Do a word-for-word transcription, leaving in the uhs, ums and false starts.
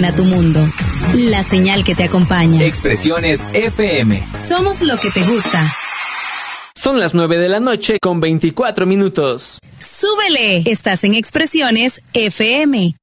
ilumina tu mundo. La señal que te acompaña. Expresiones F M. Somos lo que te gusta. Son las nueve de la noche con veinticuatro minutos. ¡Súbele! Estás en Expresiones F M.